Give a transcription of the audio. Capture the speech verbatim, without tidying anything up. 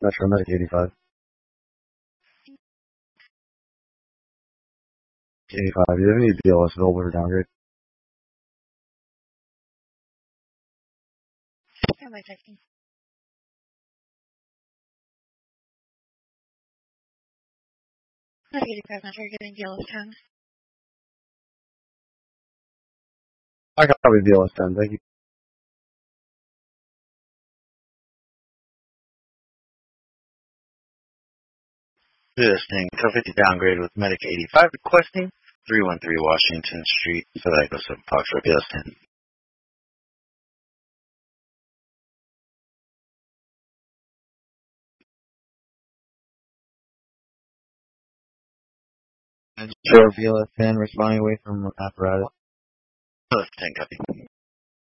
Metro Medic eighty-five. eighty-five. Do you have any B L S available for downgrade? Am I checking? eighty-five Metro getting B L S ten. I got probably B L S ten, thank you. Listing Code fifty downgrade with Medic eighty-five requesting three one three Washington Street, Philadelphia, seven Foxtrot, B L S ten. Sure, B L S ten responding away from apparatus. B L S ten, copy.